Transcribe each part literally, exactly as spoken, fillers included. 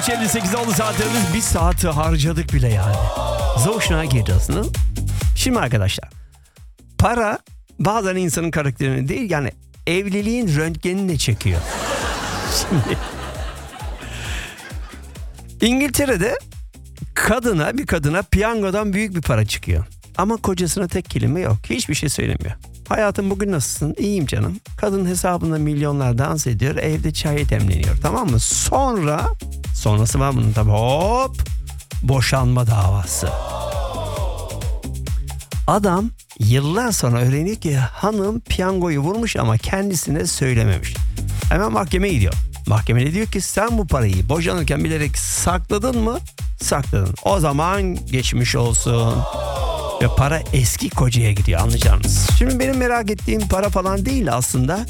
üç elli sekiz oldu saatlerimiz. Bir saati harcadık bile yani. So schnell geht das, ne? Şimdi arkadaşlar, para bazen insanın karakterini değil, yani evliliğin röntgenini de çekiyor. Şimdi İngiltere'de kadına bir kadına piyangodan büyük bir para çıkıyor. Ama kocasına tek kelime yok. Hiçbir şey söylemiyor. Hayatım bugün nasılsın? İyiyim canım. Kadın hesabında milyonlar dans ediyor. Evde çay demleniyor. Tamam mı? Sonra sonrası var bunun tabii. Hop! Boşanma davası. Adam yıllar sonra öğreniyor ki hanım piyangoyu vurmuş ama kendisine söylememiş. Hemen mahkemeye gidiyor. Mahkemede diyor ki sen bu parayı boşanırken bilerek sakladın mı? Sakladın. O zaman geçmiş olsun. Ve para eski kocaya gidiyor, anlayacağınız. Şimdi benim merak ettiğim para falan değil aslında.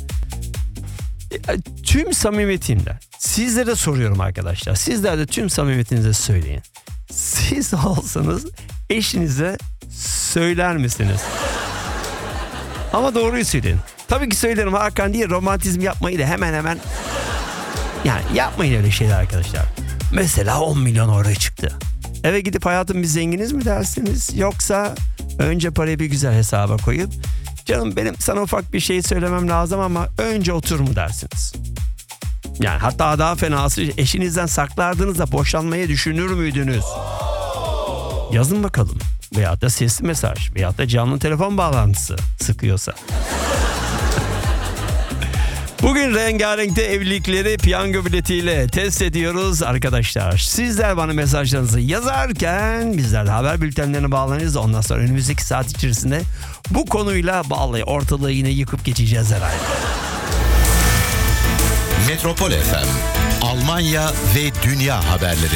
Tüm samimiyetimle sizlere soruyorum arkadaşlar. Sizler de tüm samimiyetinize söyleyin. Siz olsanız eşinize söyler misiniz? Ama doğruyu söyleyin. Tabii ki söylerim Hakan diye romantizm yapmayı da hemen hemen. Yani yapmayın öyle şeyler arkadaşlar. Mesela on milyon oraya çıktı. Eve gidip hayatım biz zenginiz mi dersiniz? Yoksa önce parayı bir güzel hesaba koyup canım benim sana ufak bir şey söylemem lazım ama önce otur mu dersiniz? Yani hatta daha fenası eşinizden saklardınız da boşanmayı düşünür müydünüz? Yazın bakalım. Veyahut da sesli mesaj. Veyahut da canlı telefon bağlantısı sıkıyorsa. Bugün rengarenkte evlilikleri piyango biletiyle test ediyoruz arkadaşlar. Sizler bana mesajlarınızı yazarken bizler de haber bültenlerine bağlanırız. Ondan sonra önümüzdeki saat içerisinde bu konuyla vallahi ortalığı yine yıkıp geçeceğiz herhalde. Metropol F M, Almanya ve Dünya haberleri.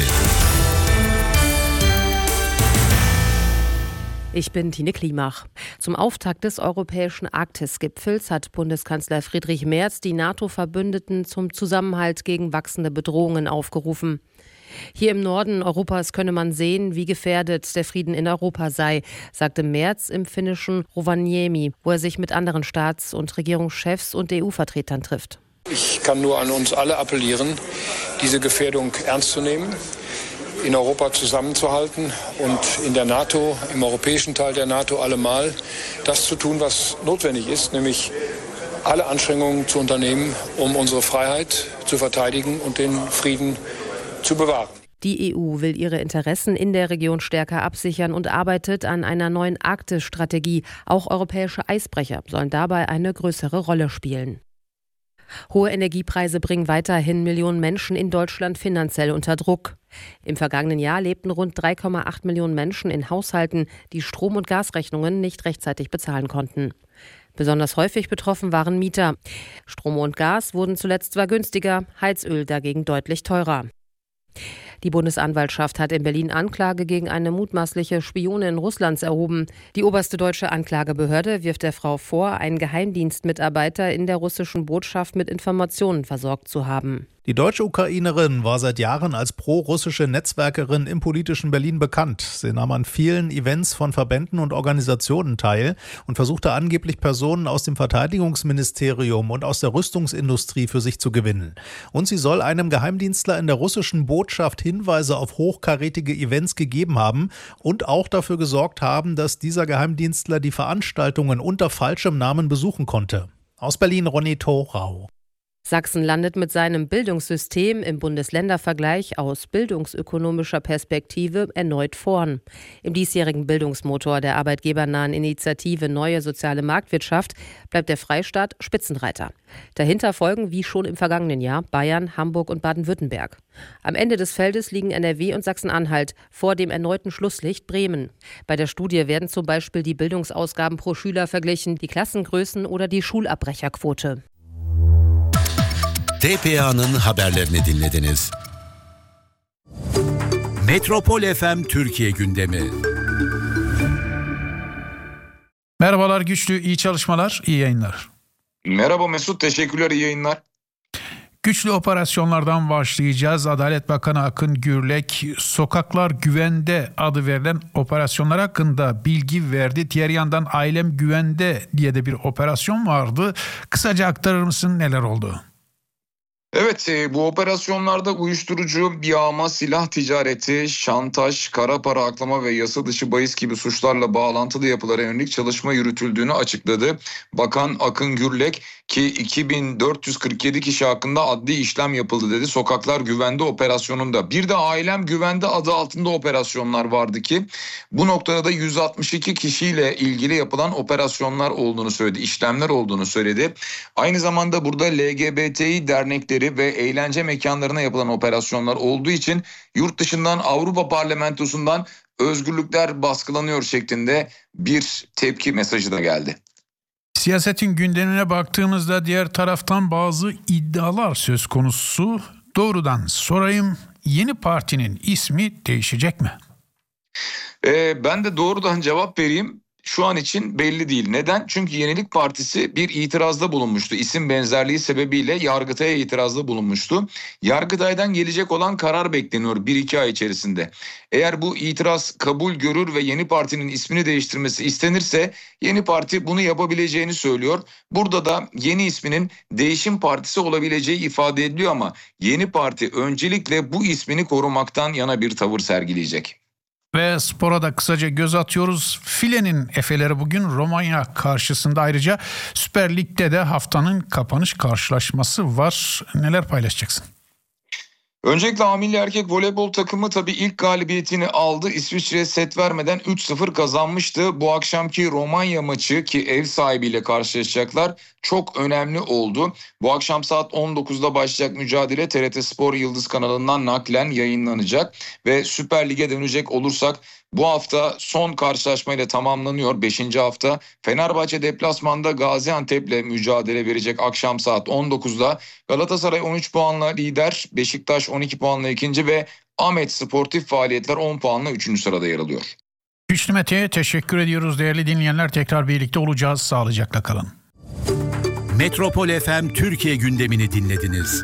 Ich bin Tine Klimach. Zum Auftakt des europäischen Arktis-Gipfels hat Bundeskanzler Friedrich Merz die NATO-Verbündeten zum Zusammenhalt gegen wachsende Bedrohungen aufgerufen. Hier im Norden Europas könne man sehen, wie gefährdet der Frieden in Europa sei, sagte Merz im finnischen Rovaniemi, wo er sich mit anderen Staats- und Regierungschefs und E U-Vertretern trifft. Ich kann nur an uns alle appellieren, diese Gefährdung ernst zu nehmen, in Europa zusammenzuhalten und in der NATO, im europäischen Teil der NATO allemal das zu tun, was notwendig ist, nämlich alle Anstrengungen zu unternehmen, um unsere Freiheit zu verteidigen und den Frieden zu bewahren. Die E U will ihre Interessen in der Region stärker absichern und arbeitet an einer neuen Arktis-Strategie. Auch europäische Eisbrecher sollen dabei eine größere Rolle spielen. Hohe Energiepreise bringen weiterhin Millionen Menschen in Deutschland finanziell unter Druck. Im vergangenen Jahr lebten rund drei Komma acht Millionen Menschen in Haushalten, die Strom- und Gasrechnungen nicht rechtzeitig bezahlen konnten. Besonders häufig betroffen waren Mieter. Strom und Gas wurden zuletzt zwar günstiger, Heizöl dagegen deutlich teurer. Die Bundesanwaltschaft hat in Berlin Anklage gegen eine mutmaßliche Spionin Russlands erhoben. Die oberste deutsche Anklagebehörde wirft der Frau vor, einen Geheimdienstmitarbeiter in der russischen Botschaft mit Informationen versorgt zu haben. Die deutsche Ukrainerin war seit Jahren als pro-russische Netzwerkerin im politischen Berlin bekannt. Sie nahm an vielen Events von Verbänden und Organisationen teil und versuchte angeblich Personen aus dem Verteidigungsministerium und aus der Rüstungsindustrie für sich zu gewinnen. Und sie soll einem Geheimdienstler in der russischen Botschaft Hinweise auf hochkarätige Events gegeben haben und auch dafür gesorgt haben, dass dieser Geheimdienstler die Veranstaltungen unter falschem Namen besuchen konnte. Aus Berlin Ronny Thorau. Sachsen landet mit seinem Bildungssystem im Bundesländervergleich aus bildungsökonomischer Perspektive erneut vorn. Im diesjährigen Bildungsmotor der arbeitgebernahen Initiative Neue Soziale Marktwirtschaft bleibt der Freistaat Spitzenreiter. Dahinter folgen, wie schon im vergangenen Jahr, Bayern, Hamburg und Baden-Württemberg. Am Ende des Feldes liegen N R W und Sachsen-Anhalt, vor dem erneuten Schlusslicht Bremen. Bei der Studie werden zum Beispiel die Bildungsausgaben pro Schüler verglichen, die Klassengrößen oder die Schulabbrecherquote. T P A'nın haberlerini dinlediniz. Metropol F M Türkiye gündemi. Merhabalar Güçlü, iyi çalışmalar, iyi yayınlar. Merhaba Mesut, teşekkürler, iyi yayınlar. Güçlü operasyonlardan başlayacağız. Adalet Bakanı Akın Gürlek, Sokaklar Güvende adı verilen operasyonar hakkında bilgi verdi. Diğer yandan Ailem Güvende diye de bir operasyon vardı. Kısaca aktarır mısın, neler oldu? Evet. Evet, e, bu operasyonlarda uyuşturucu, yağma, silah ticareti, şantaj, kara para aklama ve yasa dışı bahis gibi suçlarla bağlantılı yapılara yönelik çalışma yürütüldüğünü açıkladı. Bakan Akın Gürlek ki iki bin dört yüz kırk yedi kişi hakkında adli işlem yapıldı dedi Sokaklar Güvende operasyonunda. Bir de Ailem Güvende adı altında operasyonlar vardı ki bu noktada da yüz altmış iki kişiyle ilgili yapılan operasyonlar olduğunu söyledi, işlemler olduğunu söyledi. Aynı zamanda burada L G B T İ dernekleri ve eğlence mekanlarına yapılan operasyonlar olduğu için yurt dışından Avrupa Parlamentosu'ndan özgürlükler baskılanıyor şeklinde bir tepki mesajı da geldi. Siyasetin gündemine baktığımızda diğer taraftan bazı iddialar söz konusu. Doğrudan sorayım, yeni partinin ismi değişecek mi? Ee, ben de doğrudan cevap vereyim. Şu an için belli değil. Neden? Çünkü Yenilik Partisi bir itirazda bulunmuştu. İsim benzerliği sebebiyle Yargıtay'a itirazda bulunmuştu. Yargıtay'dan gelecek olan karar bekleniyor bir iki ay içerisinde. Eğer bu itiraz kabul görür ve Yeni Parti'nin ismini değiştirmesi istenirse Yeni Parti bunu yapabileceğini söylüyor. Burada da yeni isminin Değişim Partisi olabileceği ifade ediliyor ama Yeni Parti öncelikle bu ismini korumaktan yana bir tavır sergileyecek. Ve spora da kısaca göz atıyoruz. Filenin Efeleri bugün Romanya karşısında, ayrıca Süper Lig'de de haftanın kapanış karşılaşması var. Neler paylaşacaksın? Öncelikle A Milli Erkek Voleybol takımı tabii ilk galibiyetini aldı. İsviçre'ye set vermeden üç sıfır kazanmıştı. Bu akşamki Romanya maçı ki ev sahibiyle karşılaşacaklar çok önemli oldu. Bu akşam saat on dokuzda başlayacak mücadele T R T Spor Yıldız kanalından naklen yayınlanacak. Ve Süper Lig'e dönecek olursak bu hafta son karşılaşmayla tamamlanıyor. beşinci hafta Fenerbahçe deplasmanda Gaziantep'le mücadele verecek akşam saat on dokuzda. Galatasaray on üç puanla lider, Beşiktaş on iki puanla ikinci ve Ahmet Sportif Faaliyetler on puanla üçüncü sırada yer alıyor. Güçlü Mete'ye teşekkür ediyoruz değerli dinleyenler. Tekrar birlikte olacağız. Sağlıcakla kalın. Metropol F M Türkiye gündemini dinlediniz.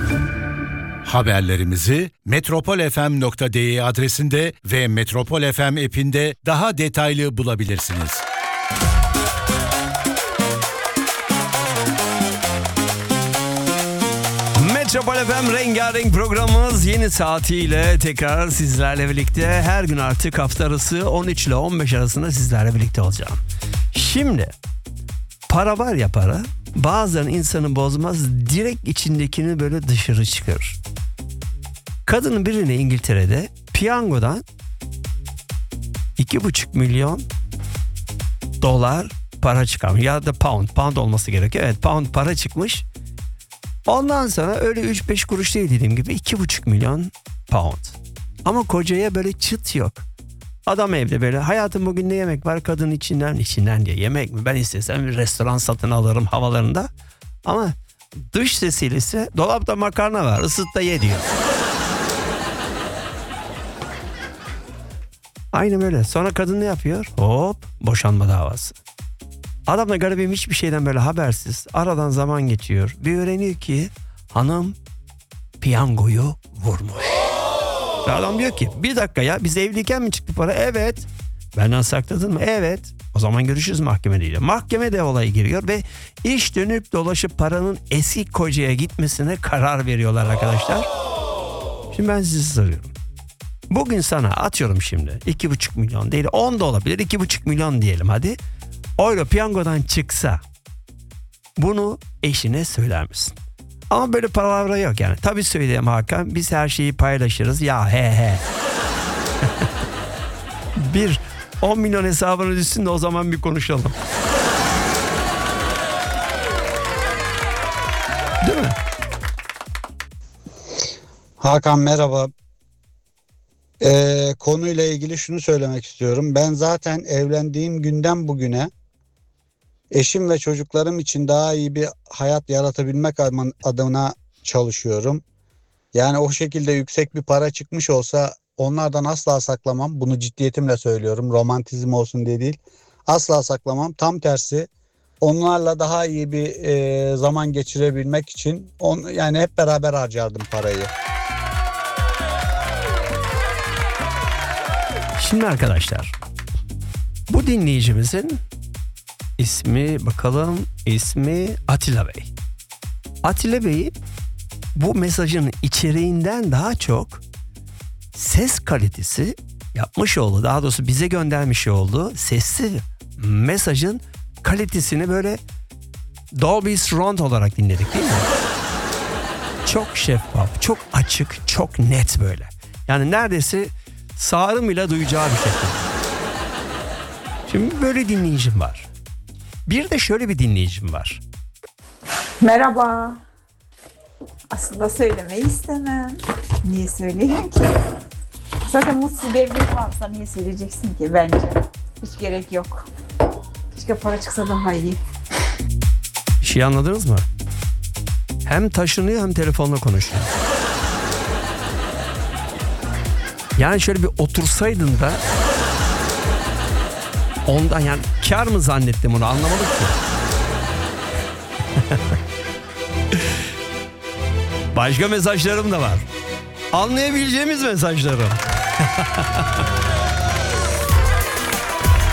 Haberlerimizi metropol f m nokta d e adresinde ve Metropol F M app'inde daha detaylı bulabilirsiniz. Metropol F M rengarenk programımız yeni saatiyle tekrar sizlerle birlikte. Her gün artık hafta arası on üç ile on beş arasında sizlerle birlikte olacağım. Şimdi para var ya, para bazen insanı bozmaz, direkt içindekini böyle dışarı çıkarır. Kadının birine İngiltere'de piyangodan iki buçuk milyon dolar para çıkarmış. Ya da pound, pound olması gerekiyor. Evet, pound para çıkmış. Ondan sonra öyle üç beş kuruş değil, dediğim gibi iki buçuk milyon pound. Ama kocaya böyle çıt yok. Adam evde böyle, hayatım bugün ne yemek var, kadın içinden içinden diye, yemek mi, ben istesem bir restoran satın alırım havalarında. Ama dış sesiyle ise dolapta makarna var, ısıt da ye diyor. Aynen öyle. Sonra kadın ne yapıyor? Hop, boşanma davası. Adam da garibim hiçbir şeyden böyle habersiz. Aradan zaman geçiyor. Bir öğreniyor ki hanım piyangoyu vurmuş. Ve adam diyor ki bir dakika ya, biz evliyken mi çıktı para? Evet. Benden sakladın mı? Evet. O zaman görüşürüz mahkemede. Mahkeme de olaya giriyor ve iş dönüp dolaşıp paranın eski kocaya gitmesine karar veriyorlar arkadaşlar. Şimdi ben sizi soruyorum. Bugün sana atıyorum şimdi iki buçuk milyon değil, on da olabilir, iki buçuk milyon diyelim hadi. Euro piyangodan çıksa bunu eşine söyler misin? Ama böyle palavra yok yani. Tabii söyleyeyim Hakan, biz her şeyi paylaşırız ya, he he. Bir on milyon hesabına düşsün de o zaman bir konuşalım. Değil mi? Hakan merhaba. Ee, konuyla ilgili şunu söylemek istiyorum. Ben zaten evlendiğim günden bugüne eşim ve çocuklarım için daha iyi bir hayat yaratabilmek adına çalışıyorum. Yani o şekilde yüksek bir para çıkmış olsa onlardan asla saklamam. Bunu ciddiyetimle söylüyorum. Romantizm olsun diye değil. Asla saklamam. Tam tersi, onlarla daha iyi bir e, zaman geçirebilmek için on, yani hep beraber harcardım parayı. Şimdi arkadaşlar, bu dinleyicimizin ismi bakalım, ismi Atilla Bey. Atilla Bey'i bu mesajın içeriğinden daha çok ses kalitesi yapmış olduğu, daha doğrusu bize göndermiş olduğu sesli mesajın kalitesini böyle Dolby Surround olarak dinledik değil mi? Çok şeffaf, çok açık, çok net böyle. Yani neredeyse sağırın bile duyacağı bir şekilde. Şimdi böyle dinleyicim var. Bir de şöyle bir dinleyicim var. Merhaba. Aslında söylemeyi istemem. Niye söyleyeyim ki? Zaten mutsuz bir evlilik varsa niye söyleyeceksin ki bence? Hiç gerek yok. Keşke para çıksa daha iyi. Bir şey anladınız mı? Hem taşınıyor hem telefonla konuşuyor. Yani şöyle bir otursaydın da ondan, yani kar mı zannettim onu, anlamadık ki. Başka mesajlarım da var. Anlayabileceğimiz mesajlarım.